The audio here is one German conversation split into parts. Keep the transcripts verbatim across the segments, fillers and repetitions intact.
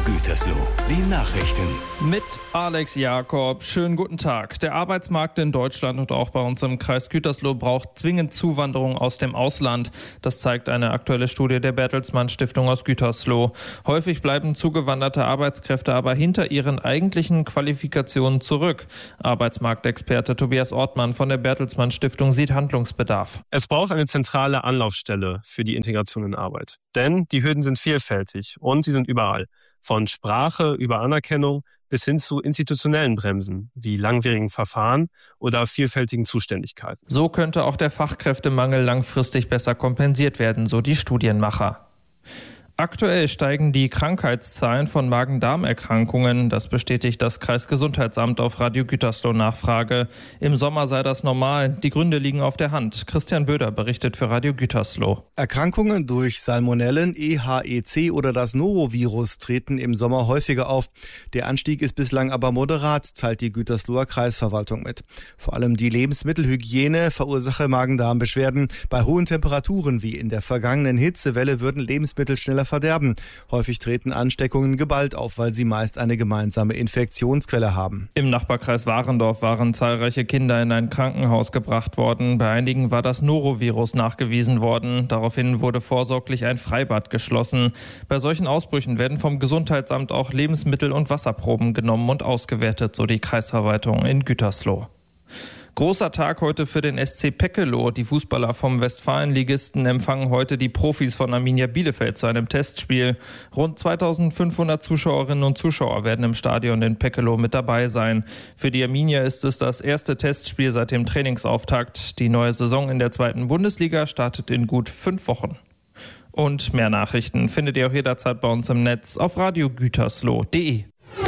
Gütersloh, die Nachrichten. Mit Alex Jakob. Schönen guten Tag. Der Arbeitsmarkt in Deutschland und auch bei uns im Kreis Gütersloh braucht zwingend Zuwanderung aus dem Ausland. Das zeigt eine aktuelle Studie der Bertelsmann Stiftung aus Gütersloh. Häufig bleiben zugewanderte Arbeitskräfte aber hinter ihren eigentlichen Qualifikationen zurück. Arbeitsmarktexperte Tobias Ortmann von der Bertelsmann Stiftung sieht Handlungsbedarf. Es braucht eine zentrale Anlaufstelle für die Integration in Arbeit. Denn die Hürden sind vielfältig und sie sind überall. Von Sprache über Anerkennung bis hin zu institutionellen Bremsen wie langwierigen Verfahren oder vielfältigen Zuständigkeiten. So könnte auch der Fachkräftemangel langfristig besser kompensiert werden, so die Studienmacher. Aktuell steigen die Krankheitszahlen von Magen-Darm-Erkrankungen. Das bestätigt das Kreisgesundheitsamt auf Radio Gütersloh Nachfrage. Im Sommer sei das normal. Die Gründe liegen auf der Hand. Christian Böder berichtet für Radio Gütersloh. Erkrankungen durch Salmonellen, E H E C oder das Norovirus treten im Sommer häufiger auf. Der Anstieg ist bislang aber moderat, teilt die Gütersloher Kreisverwaltung mit. Vor allem die Lebensmittelhygiene verursache Magen-Darm-Beschwerden. Bei hohen Temperaturen wie in der vergangenen Hitzewelle würden Lebensmittel schneller verderben. Häufig treten Ansteckungen geballt auf, weil sie meist eine gemeinsame Infektionsquelle haben. Im Nachbarkreis Warendorf waren zahlreiche Kinder in ein Krankenhaus gebracht worden. Bei einigen war das Norovirus nachgewiesen worden. Daraufhin wurde vorsorglich ein Freibad geschlossen. Bei solchen Ausbrüchen werden vom Gesundheitsamt auch Lebensmittel- und Wasserproben genommen und ausgewertet, so die Kreisverwaltung in Gütersloh. Großer Tag heute für den S C Peckeloh. Die Fußballer vom Westfalenligisten empfangen heute die Profis von Arminia Bielefeld zu einem Testspiel. Rund zweitausendfünfhundert Zuschauerinnen und Zuschauer werden im Stadion in Peckeloh mit dabei sein. Für die Arminia ist es das erste Testspiel seit dem Trainingsauftakt. Die neue Saison in der zweiten Bundesliga startet in gut fünf Wochen. Und mehr Nachrichten findet ihr auch jederzeit bei uns im Netz auf radio gütersloh punkt de.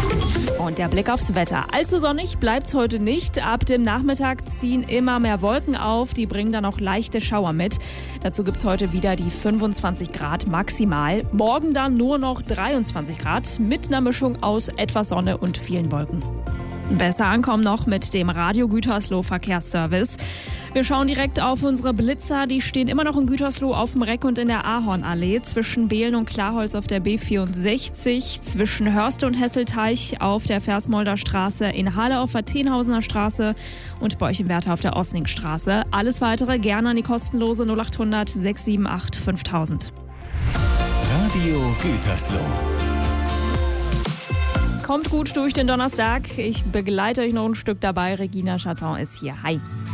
Und der Blick aufs Wetter. Allzu sonnig bleibt's heute nicht. Ab dem Nachmittag ziehen immer mehr Wolken auf. Die bringen dann auch leichte Schauer mit. Dazu gibt's heute wieder die fünfundzwanzig Grad maximal. Morgen dann nur noch dreiundzwanzig Grad mit einer Mischung aus etwas Sonne und vielen Wolken. Besser ankommen noch mit dem Radio Gütersloh Verkehrsservice. Wir schauen direkt auf unsere Blitzer. Die stehen immer noch in Gütersloh auf dem Reck und in der Ahornallee, zwischen Behlen und Klarholz auf der B vierundsechzig, zwischen Hörste und Hesselteich auf der Versmolder Straße, in Halle auf der Tenhausener Straße und bei euch im Wärter auf der Osningstraße. Alles weitere gerne an die kostenlose null achthundert sechs sieben acht fünftausend. Radio Gütersloh. Kommt gut durch den Donnerstag. Ich begleite euch noch ein Stück dabei. Regina Chaton ist hier. Hi.